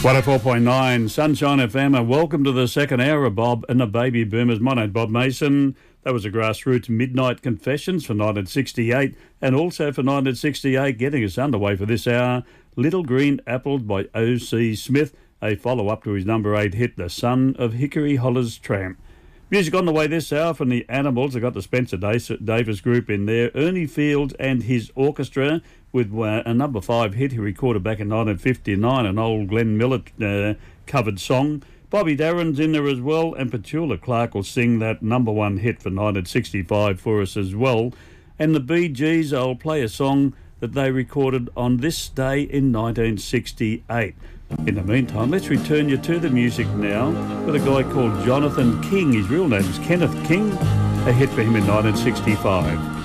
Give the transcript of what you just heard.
104.9 Sunshine FM, and welcome to the second hour of Bob and the Baby Boomers. My name's Bob Mason. That was a Grassroots Midnight Confessions for 1968, and also for 1968, getting us underway for this hour, Little Green Apples by O.C. Smith, a follow-up to his number 8 hit, The Son of Hickory Holler's Tramp. Music on the way this hour from the Animals. I got the Spencer Davis group in there, Ernie Fields and his orchestra, with a number 5 hit he recorded back in 1959, an old Glenn Miller covered song. Bobby Darin's in there as well, and Petula Clark will sing that number 1 hit for 1965 for us as well. And the Bee Gees, I'll play a song that they recorded on this day in 1968. In the meantime, let's return you to the music now with a guy called Jonathan King. His real name is Kenneth King, a hit for him in 1965.